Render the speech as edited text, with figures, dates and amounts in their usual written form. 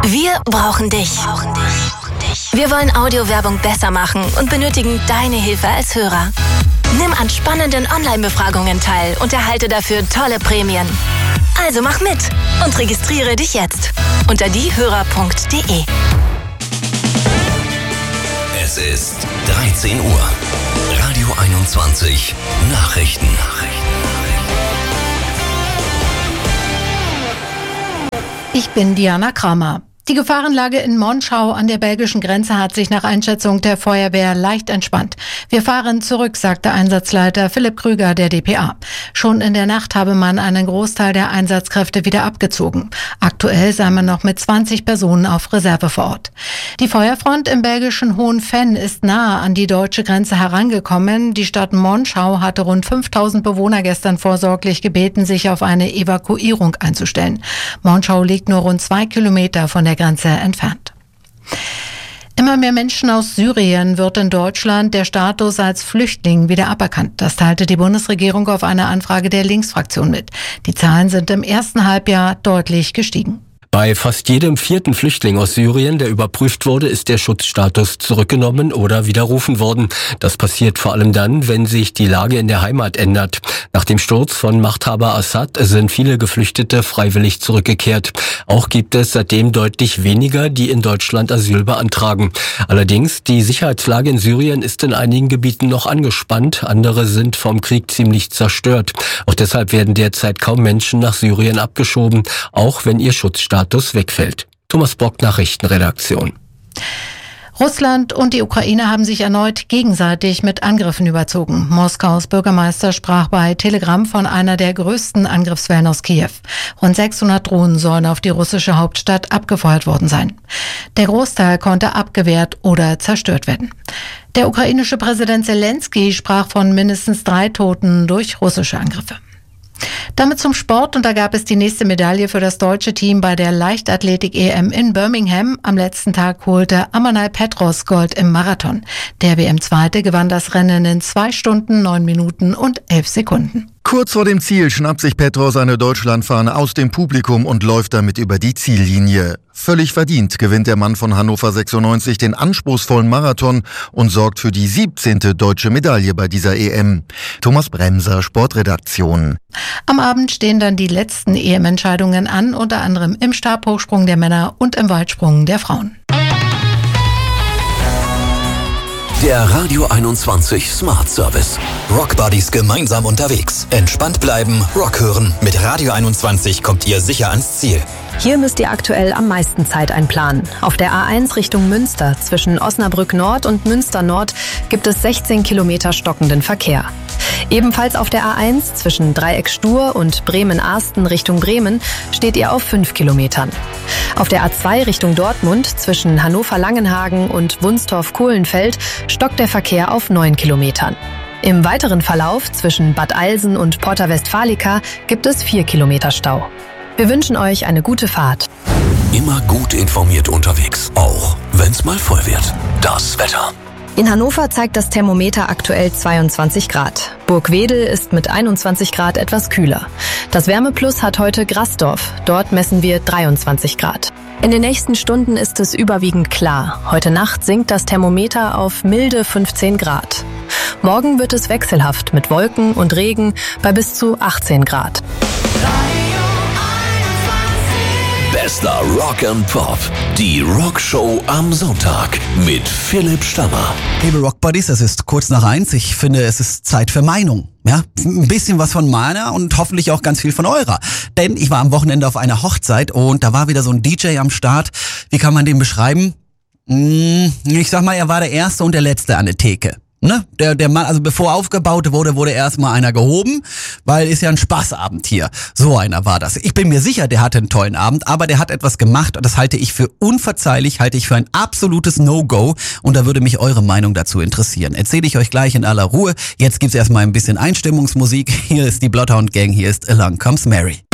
Wir brauchen dich. Wir wollen Audiowerbung besser machen und benötigen deine Hilfe als Hörer. Nimm an spannenden Online-Befragungen teil und erhalte dafür tolle Prämien. Also mach mit und registriere dich jetzt unter diehörer.de. Es ist 13 Uhr. Radio 21 Nachrichten. Ich bin Diana Kramer. Die Gefahrenlage in Monschau an der belgischen Grenze hat sich nach Einschätzung der Feuerwehr leicht entspannt. Wir fahren zurück, sagte Einsatzleiter Philipp Krüger der dpa. Schon in der Nacht habe man einen Großteil der Einsatzkräfte wieder abgezogen. Aktuell sei man noch mit 20 Personen auf Reserve vor Ort. Die Feuerfront im belgischen Hohenvenn ist nahe an die deutsche Grenze herangekommen. Die Stadt Monschau hatte rund 5000 Bewohner gestern vorsorglich gebeten, sich auf eine Evakuierung einzustellen. Monschau liegt nur rund 2 Kilometer von der Grenze entfernt. Immer mehr Menschen aus Syrien wird in Deutschland der Status als Flüchtling wieder aberkannt. Das teilte die Bundesregierung auf eine Anfrage der Linksfraktion mit. Die Zahlen sind im ersten Halbjahr deutlich gestiegen. Bei fast jedem 4. Flüchtling aus Syrien, der überprüft wurde, ist der Schutzstatus zurückgenommen oder widerrufen worden. Das passiert vor allem dann, wenn sich die Lage in der Heimat ändert. Nach dem Sturz von Machthaber Assad sind viele Geflüchtete freiwillig zurückgekehrt. Auch gibt es seitdem deutlich weniger, die in Deutschland Asyl beantragen. Allerdings, die Sicherheitslage in Syrien ist in einigen Gebieten noch angespannt. Andere sind vom Krieg ziemlich zerstört. Auch deshalb werden derzeit kaum Menschen nach Syrien abgeschoben, auch wenn ihr Schutzstatus wegfällt. Thomas Bock, Nachrichtenredaktion. Russland und die Ukraine haben sich erneut gegenseitig mit Angriffen überzogen. Moskaus Bürgermeister sprach bei Telegram von einer der größten Angriffswellen aus Kiew. Rund 600 Drohnen sollen auf die russische Hauptstadt abgefeuert worden sein. Der Großteil konnte abgewehrt oder zerstört werden. Der ukrainische Präsident Zelensky sprach von mindestens 3 Toten durch russische Angriffe. Damit zum Sport, und da gab es die nächste Medaille für das deutsche Team bei der Leichtathletik-EM in Birmingham. Am letzten Tag holte Amanal Petros Gold im Marathon. Der WM-Zweite gewann das Rennen in 2 Stunden, 9 Minuten und 11 Sekunden. Kurz vor dem Ziel schnappt sich Petros eine Deutschlandfahne aus dem Publikum und läuft damit über die Ziellinie. Völlig verdient gewinnt der Mann von Hannover 96 den anspruchsvollen Marathon und sorgt für die 17. deutsche Medaille bei dieser EM. Thomas Bremser, Sportredaktion. Am Abend stehen dann die letzten EM-Entscheidungen an, unter anderem im Stabhochsprung der Männer und im Weitsprung der Frauen. Der Radio 21 Smart Service. Rock Buddies gemeinsam unterwegs. Entspannt bleiben, Rock hören. Mit Radio 21 kommt ihr sicher ans Ziel. Hier müsst ihr aktuell am meisten Zeit einplanen. Auf der A1 Richtung Münster zwischen Osnabrück Nord und Münster Nord gibt es 16 Kilometer stockenden Verkehr. Ebenfalls auf der A1 zwischen Dreieck Stur und Bremen-Arsten Richtung Bremen steht ihr auf 5 Kilometern. Auf der A2 Richtung Dortmund zwischen Hannover-Langenhagen und Wunstorf-Kohlenfeld stockt der Verkehr auf 9 Kilometern. Im weiteren Verlauf zwischen Bad Eilsen und Porta Westfalica gibt es 4 Kilometer Stau. Wir wünschen euch eine gute Fahrt. Immer gut informiert unterwegs, auch wenn's mal voll wird. Das Wetter. In Hannover zeigt das Thermometer aktuell 22 Grad. Burgwedel ist mit 21 Grad etwas kühler. Das Wärmeplus hat heute Grassdorf. Dort messen wir 23 Grad. In den nächsten Stunden ist es überwiegend klar. Heute Nacht sinkt das Thermometer auf milde 15 Grad. Morgen wird es wechselhaft mit Wolken und Regen bei bis zu 18 Grad. Bester Rock and Pop. Die Rockshow am Sonntag mit Philipp Stammer. Liebe Rock Buddies, es ist kurz nach 1. Ich finde, es ist Zeit für Meinung. Ja, ein bisschen was von meiner und hoffentlich auch ganz viel von eurer. Denn ich war am Wochenende auf einer Hochzeit und da war wieder so ein DJ am Start. Wie kann man den beschreiben? Ich sag mal, er war der Erste und der Letzte an der Theke. Ne? Der Mann, also bevor aufgebaut wurde erstmal einer gehoben, weil ist ja ein Spaßabend hier. So einer war das. Ich bin mir sicher, der hatte einen tollen Abend, aber der hat etwas gemacht und das halte ich für unverzeihlich, halte ich für ein absolutes No-Go und da würde mich eure Meinung dazu interessieren. Erzähle ich euch gleich in aller Ruhe. Jetzt gibt's erstmal ein bisschen Einstimmungsmusik. Hier ist die Bloodhound Gang, hier ist Along Comes Mary.